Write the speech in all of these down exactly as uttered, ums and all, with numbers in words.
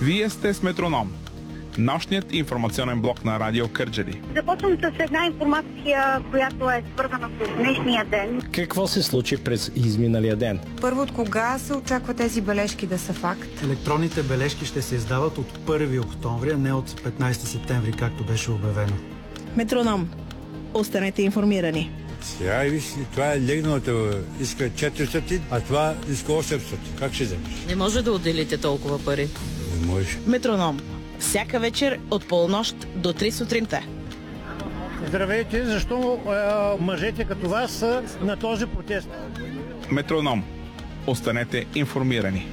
Вие сте с Метроном, нощният информационен блок на Радио Кърджали. Започвам с една информация, която е свързана с днешния ден. Какво се случи през изминалия ден? Първо, от кога се очаква тези бележки да са факт? Електронните бележки ще се издават от първи октомври, а не от петнайсети септември, както беше обявено. Метроном. Останете информирани. Сега виж, това е легналото, иска четиристотин, а това иска осемстотин. Как ще вземеш? Не може да отделите толкова пари. Не може. Метроном. Всяка вечер от полунощ до три сутринта. Здравейте, защо е, мъжете като вас са на този протест? Метроном. Останете информирани.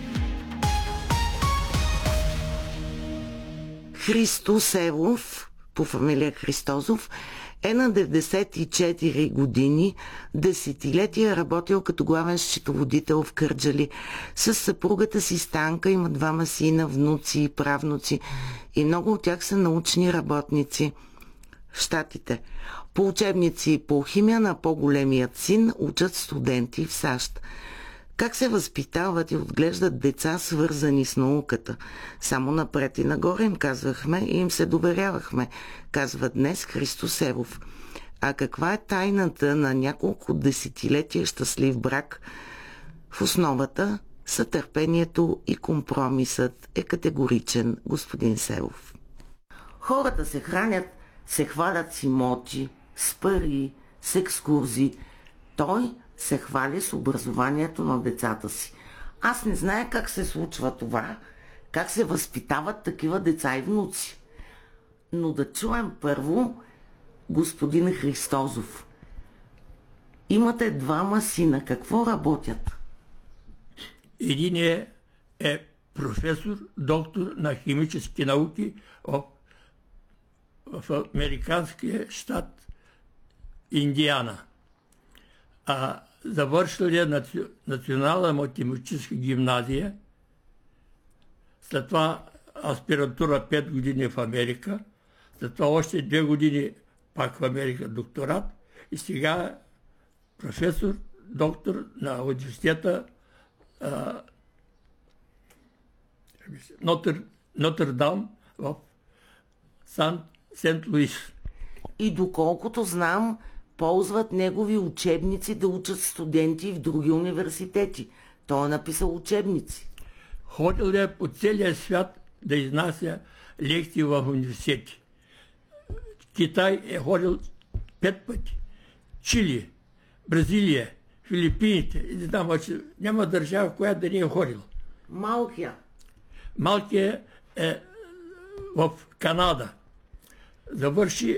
Христо Севов, по фамилия Христозов, е на деветдесет и четири години, десетилетия работил като главен счетоводител в Кърджали. С съпругата си Станка има двама сина, внуци и правнуци и много от тях са научни работници в Щатите. По учебници по химия на по-големият син учат студенти в САЩ. Как се възпитават и отглеждат деца, свързани с науката? Само напред и нагоре им казвахме и им се доверявахме, казва днес Христо Севов. А каква е тайната на няколко десетилетия щастлив брак? В основата са търпението и компромисът, е категоричен господин Севов. Хората се хранят, се хвалят с имоти, с пари, с екскурзии. Той се хвали с образованието на децата си. Аз не зная как се случва това, как се възпитават такива деца и внуци. Но да чуем първо господин Христозов. Имате двама сина. Какво работят? Един е, е професор, доктор на химически науки в, в американския щат Индиана. А завършил е наци... национална математическа гимназия, след това аспирантура пет години в Америка, след това още две години пак в Америка докторат и сега професор, доктор на университета а, Нотър, Нотърдам в Сан, Сент-Луис. И доколкото знам, ползват негови учебници да учат студенти в други университети. Той е написал учебници. Ходил е по целия свят да изнася лекции в университети. Китай е ходил пет пъти. Чили, Бразилия, Филипините. Не знам, няма държава, в която да не е ходил. Малкия. Малкия е в Канада. Завърши